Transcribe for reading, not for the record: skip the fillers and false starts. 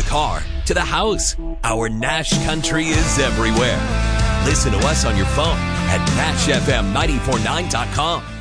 the car to the house. Our Nash Country is everywhere. Listen to us on your phone at NashFM949.com.